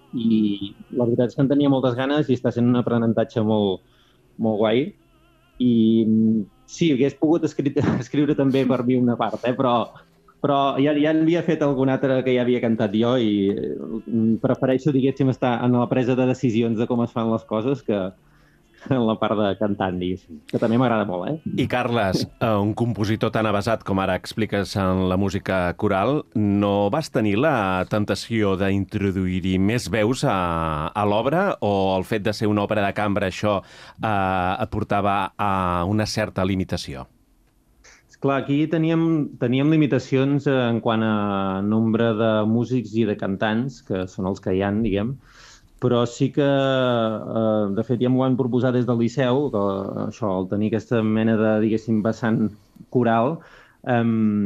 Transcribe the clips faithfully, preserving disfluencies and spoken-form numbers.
i la veritat és que en tenia moltes ganes i està sent un aprenentatge molt, molt guai. I sí, hagués pogut escriure, escriure també per mi una part, eh? però, però ja, ja n'havia fet algun altre que ja havia cantat jo i prefereixo, diguéssim, estar en la presa de decisions de com es fan les coses que en la part de cantant, diguéssim, que també m'agrada molt, eh? I Carles, un compositor tan avasat com ara expliques en la música coral, no vas tenir la tentació d'introduir-hi més veus a, a l'obra o el fet de ser una òpera de cambra això eh, et portava a una certa limitació? Clar, aquí teníem, teníem limitacions en quant a nombre de músics i de cantants, que són els que hi ha, diguem, però sí que, eh, de fet, ja m'ho van proposar des del Liceu, que, això, el tenir aquesta mena de, diguéssim, vessant coral. Eh,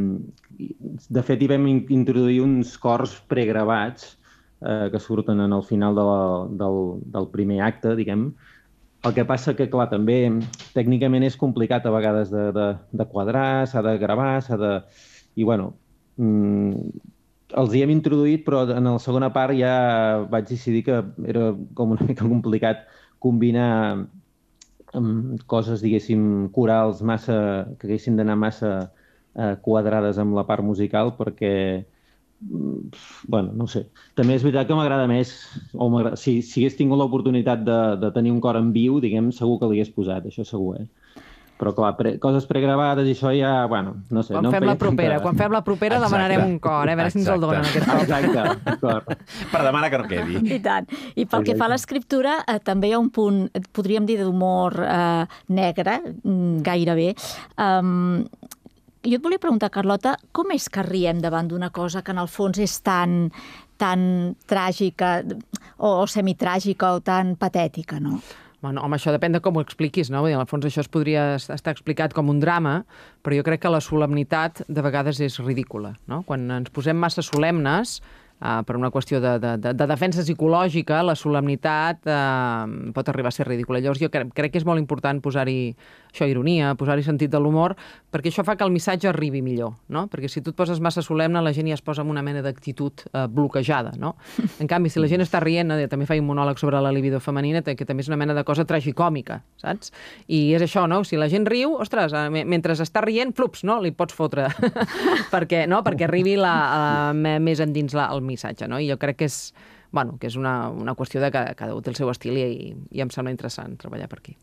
de fet, hi vam introduir uns cors pregravats eh, que surten en el final de la, del, del primer acte, diguem. El que passa que, clar, també tècnicament és complicat a vegades de, de, de quadrar, s'ha de gravar, s'ha de... I, bueno, mmm, els hi hem introduït, però en la segona part ja vaig decidir que era com una mica complicat combinar amb coses, diguéssim, corals massa, que haguessin d'anar massa eh, quadrades amb la part musical, perquè, bueno, no sé. També és veritat que m'agrada més, o si, si hagués tingut l'oportunitat de, de tenir un cor en viu, diguem, segur que l'hagués posat, això segur, eh? Però, clar, pre coses pregravades i això ja, bueno, no sé. Quan no fem la propera, tanta... quan fem la propera Exacte. demanarem un cor, eh? A veure si ens el donen aquest cop. Exacte, d'acord. Per demanar que no quedi. I tant. I pel que fa a l'escriptura, eh, també hi ha un punt, podríem dir, d'humor eh, negre, gairebé. Um, jo et volia preguntar, Carlota, com és que riem davant d'una cosa que en el fons és tan, tan tràgica o, o semitràgica o tan patètica, no? Bueno, home, això depèn de com ho expliquis, no? Vull dir, en el fons això es podria estar explicat com un drama, però jo crec que la solemnitat de vegades és ridícula, no? Quan ens posem massa solemnes, Uh, per una qüestió de, de, de, de defensa psicològica, la solemnitat uh, pot arribar a ser ridícula. Llavors jo crec, crec que és molt important posar-hi això, ironia, posar-hi sentit de l'humor, perquè això fa que el missatge arribi millor, no? Perquè si tu et poses massa solemne, la gent ja es posa en una mena d'actitud uh, bloquejada, no? En canvi, si la gent està rient, eh, també faig un monòleg sobre la libido femenina, que també és una mena de cosa tragicòmica, saps? I és això, no? Si la gent riu, ostres, uh, mentre està rient, flups, no? Li pots fotre, perquè, no? Perquè arribi la, uh, més endins la, el missatge, no? I jo crec que és, bueno, que és una, una qüestió de que cada un té el seu estil i, i em sembla interessant treballar per aquí.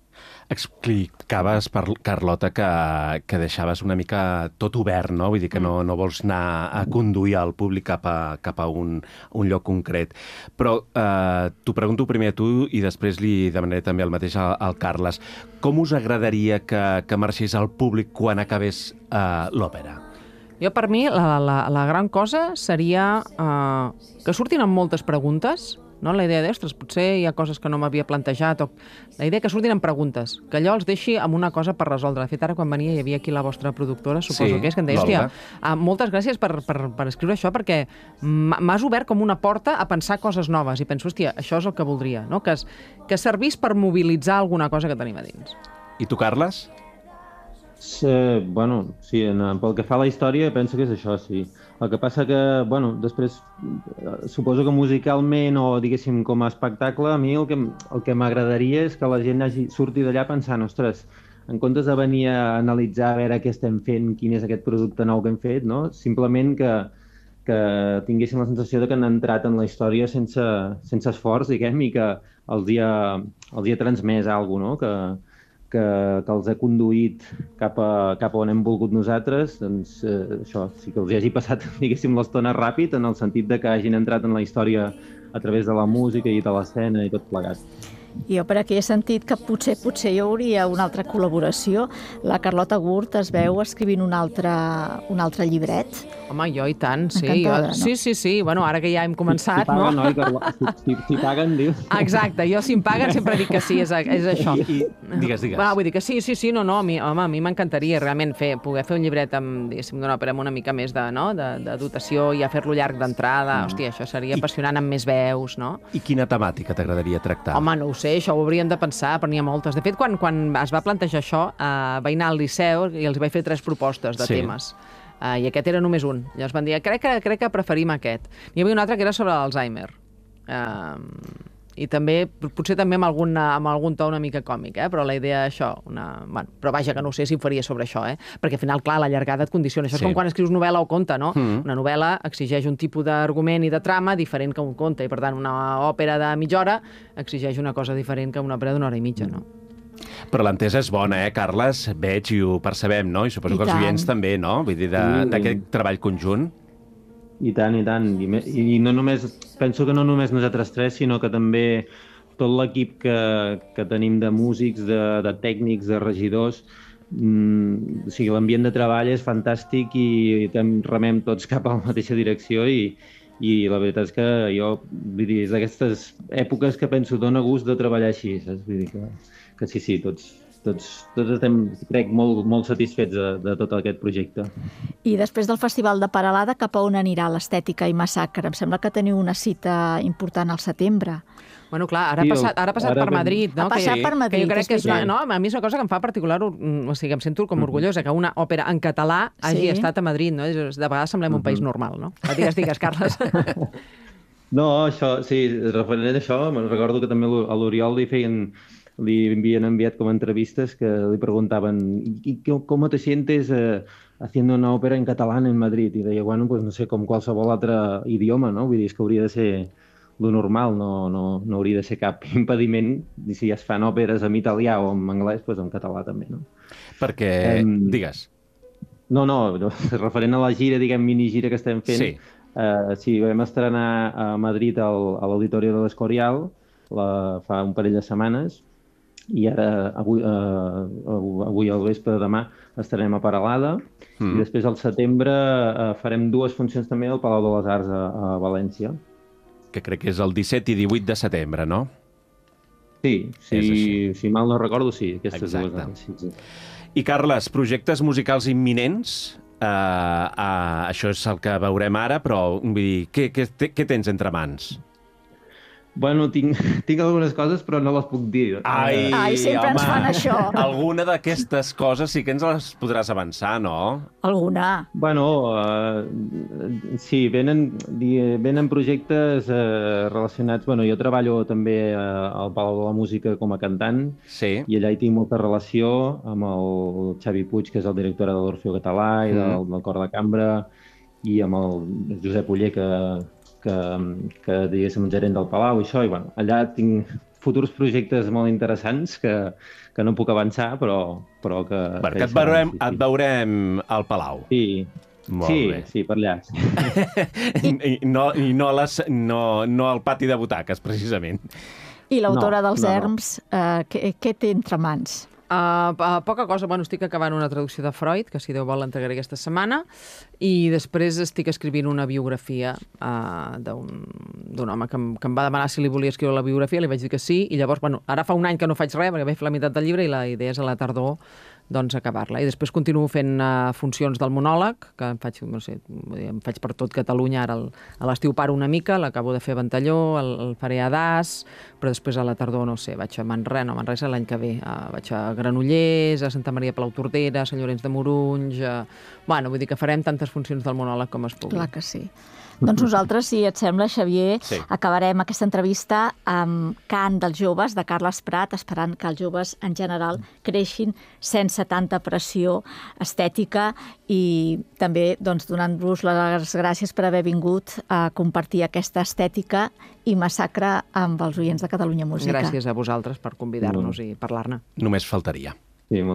Explicaves, per, Carlota, que, que deixaves una mica tot obert, no? Vull dir que no, no vols anar a conduir el públic cap a, cap a un, un lloc concret. Però eh, t'ho pregunto primer a tu i després li demanaré també el mateix al, al Carles. Com us agradaria que, que marxés el públic quan acabés eh, l'òpera? Jo, per mi, la, la, la gran cosa seria eh, que surtin amb moltes preguntes, no? La idea de, ostres, potser hi ha coses que no m'havia plantejat, o la idea que surtin amb preguntes, que allò els deixi amb una cosa per resoldre. De fet, ara quan venia hi havia aquí la vostra productora, suposo sí, que és, que em deia, hòstia, uh, moltes gràcies per, per, per escriure això, perquè m'has obert com una porta a pensar coses noves, i penso, hòstia, això és el que voldria, no? Que, es, que servís per mobilitzar alguna cosa que tenim a dins. I tu, Carles? Sí, bueno, sí, en, pel que fa a la història penso que és això, sí. El que passa que, bueno, després suposo que musicalment o, diguéssim, com a espectacle, a mi el que, el que m'agradaria és que la gent hagi, surti d'allà pensant, ostres, en comptes de venir a analitzar a veure què estem fent, quin és aquest producte nou que hem fet, no? Simplement que, que tinguéssim la sensació de que han entrat en la història sense, sense esforç, diguem, i que els hi ha, els hi ha transmès alguna cosa, no? Que, Que, que els ha conduït cap a, cap a on hem volgut nosaltres, doncs eh, això, sí que els hi hagi passat, diguéssim, l'estona ràpid, en el sentit de que hagin entrat en la història a través de la música i de l'escena i tot plegat. Jo per aquí he sentit que potser potser hi hauria una altra col·laboració. La Carlota Gurt es veu escrivint un altre, un altre llibret. Home, jo i tant, sí. Encantada, jo, no? Sí, sí, sí. Bueno, ara que ja hem començat, si, si paguen, no? Noi, Carlota, si, si, si paguen, dius. Exacte, jo si em paguen sempre dic que sí, és, és això. I, i, digues, digues. Va, vull dir que sí, sí, sí, no, no, a mi, home, a mi m'encantaria realment fer, poder fer un llibret amb, diguéssim, d'una òpera amb una mica més de, no? de, de dotació i a fer-lo llarg d'entrada. Mm. Hòstia, això seria apassionant amb més veus, no? I quina temàtica t'agradaria tractar? Home, no ho sé, això ho hauríem de pensar, però n'hi ha moltes. De fet, quan, quan es va plantejar això, eh, vaig anar al Liceu i els vaig fer tres propostes de sí. temes. Uh, I aquest era només un. Llavors van dir, crec que, crec que preferim aquest. N'hi havia un altre que era sobre l'Alzheimer. eh, i també, potser també amb, alguna, amb algun to una mica còmic, eh? Però la idea això, una... bueno, però vaja, que no sé si ho faria sobre això, eh? Perquè al final, clar, la llargada et condiciona. Això és sí. com quan escrius novel·la o conte, no? Mm. Una novel·la exigeix un tipus d'argument i de trama diferent que un conte, i per tant una òpera de mitja hora exigeix una cosa diferent que una òpera d'una hora i mitja, no? Però l'entesa és bona, eh, Carles? Veig i ho percebem, no? I suposo I que els tant. oients també, no? Vull dir, d'aquest treball conjunt. I tant, i tant. I, me, I no només, penso que no només nosaltres tres, sinó que també tot l'equip que, que tenim de músics, de, de tècnics, de regidors, mm, o sigui, l'ambient de treball és fantàstic i, i remem tots cap a la mateixa direcció i, i la veritat és que jo, vull dir, és d'aquestes èpoques que penso dona gust de treballar així, saps? Vull dir que, que sí, sí, tots... Tots, tots estem, crec, molt, molt satisfets de, de tot aquest projecte. I després del Festival de Peralada, cap a on anirà l'Estètica i Massacre? Em sembla que teniu una cita important al setembre. Bueno, clar, ara ha Sí, passat, ara ha passat ara per Madrid, no? Ha passat que, per Madrid, que jo crec és que és una, veritat. no? A mi és una cosa que em fa particular, o sigui, em sento com orgullosa, que una òpera en català hagi Sí. estat a Madrid, no? De vegades semblem un país normal, no? Digues, digues, Carles. No, això, sí, referent a això, me'n recordo que també a l'Oriol li feien li havien enviat com entrevistes que li preguntaven ¿y cómo te sientes eh, haciendo una òpera en català en Madrid? I deia, bueno, pues no sé, com qualsevol altre idioma, no? Vull dir, és que hauria de ser lo normal, no, no, no hauria de ser cap impediment. I si es fan òperes en italià o en anglès, pues en català també, no? Perquè, Um, digues. No, no, referent a la gira, diguem, mini-gira que estem fent, Sí. eh, sí, vam estrenar a Madrid al, a l'Auditori de l'Escorial la, fa un parell de setmanes, i ara, avui, eh, avui al vespre de demà, estarem a Peralada, mm. i després al setembre eh, farem dues funcions també al Palau de les Arts a, a València. Que crec que és el disset i divuit de setembre, no? Sí, si, si mal no recordo, sí, aquestes Exacte. dues dates. Sí, sí. I, Carles, projectes musicals imminents? Uh, uh, això és el que veurem ara, però vull dir, què, què, què tens entre mans? Bueno, tinc, tinc algunes coses, però no les puc dir. Ai, Ai, sempre ens home, fan això. Alguna d'aquestes coses sí que ens les podràs avançar, no? Alguna. Bueno, uh, sí, venen, venen projectes uh, relacionats... Bueno, jo treballo també uh, al Palau de la Música com a cantant, Sí. i allà hi tinc molta relació amb el Xavi Puig, que és el director de l'Orfeo Català i del, del Cor de Cambra, i amb el Josep Oller, que, que, que diguéssim, gerent del Palau i això, i bueno, allà tinc futurs projectes molt interessants que, que no puc avançar, però, però que... Bueno, que que et veurem, et veurem al Palau. Sí, Molt sí, bé. sí, per allà. Sí. I, no, i no, les, no, no al pati de butaques, precisament. I l'autora No, dels no, no. Erms, eh, què, què té entre mans? Uh, uh, poca cosa, bueno, estic acabant una traducció de Freud, que si Déu vol l'entregaré aquesta setmana, i després estic escrivint una biografia uh, d'un home que em, que em va demanar si li volia escriure la biografia, li vaig dir que sí, i llavors, bueno, ara fa un any que no faig res, perquè vaig fer la meitat del llibre, i la idea és a la tardor doncs acabar-la. I després continuo fent uh, funcions del monòleg, que em faig, no sé, em faig per tot Catalunya, ara el, a l'estiu paro una mica, l'acabo de fer a Ventalló, el, el faré a Das, però després a la tardor, no sé, vaig a Manresa, no, Manresa l'any que ve, uh, vaig a Granollers, a Santa Maria Palau Tordera, a Sant Llorenç de Morunys, uh, bueno, vull dir que farem tantes funcions del monòleg com es pugui. Clar que sí. Doncs nosaltres, si et sembla, Xavier, Sí. acabarem aquesta entrevista amb Cant dels joves, de Carles Prat, esperant que els joves en general creixin sense tanta pressió estètica i també doncs, donant-vos les gràcies per haver vingut a compartir aquesta estètica i massacre amb els oients de Catalunya Música. Gràcies a vosaltres per convidar-nos i parlar-ne. Només faltaria. Sí,